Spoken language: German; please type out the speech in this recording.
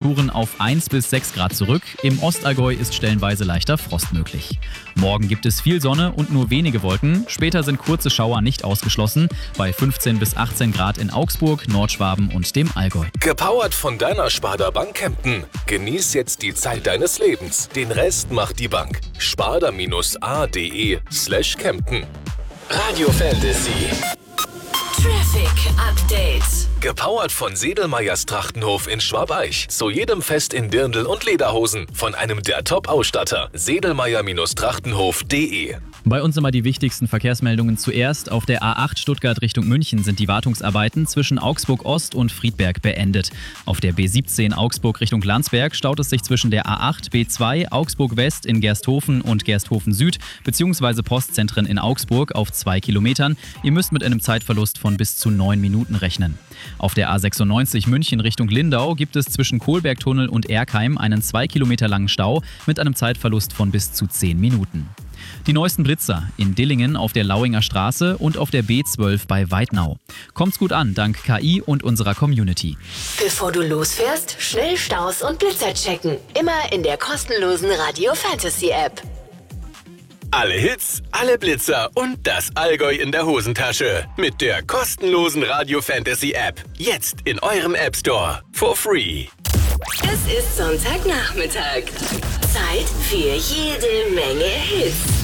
Temperaturen auf 1 bis 6 Grad zurück. Im Ostallgäu ist stellenweise leichter Frost möglich. Morgen gibt es viel Sonne und nur wenige Wolken. Später sind kurze Schauer nicht ausgeschlossen. Bei 15 bis 18 Grad in Augsburg, Nordschwaben und dem Allgäu. Gepowert von deiner Sparda Bank Kempten. Genieß jetzt die Zeit deines Lebens. Den Rest macht die Bank. sparda-a.de/Kempten. Radio Fantasy. Traffic Update. Gepowert von Sedelmeyers Trachtenhof in Schwabeich. Zu jedem Fest in Dirndl und Lederhosen. Von einem der Top-Ausstatter. Sedelmeyer-Trachtenhof.de. Bei uns immer die wichtigsten Verkehrsmeldungen zuerst. Auf der A8 Stuttgart Richtung München sind die Wartungsarbeiten zwischen Augsburg Ost und Friedberg beendet. Auf der B17 Augsburg Richtung Landsberg staut es sich zwischen der A8 B2 Augsburg West in Gersthofen und Gersthofen Süd bzw. Postzentren in Augsburg auf 2 Kilometern. Ihr müsst mit einem Zeitverlust von bis zu 9 Minuten rechnen. Auf der A96 München Richtung Lindau gibt es zwischen Kohlbergtunnel und Erkheim einen 2 Kilometer langen Stau mit einem Zeitverlust von bis zu 10 Minuten. Die neuesten Blitzer in Dillingen auf der Lauinger Straße und auf der B12 bei Weidnau. Kommt's gut an, dank KI und unserer Community. Bevor du losfährst, schnell Staus und Blitzer checken. Immer in der kostenlosen Radio Fantasy App. Alle Hits, alle Blitzer und das Allgäu in der Hosentasche. Mit der kostenlosen Radio Fantasy App. Jetzt in eurem App Store. For free. Es ist Sonntagnachmittag. Zeit für jede Menge Hits.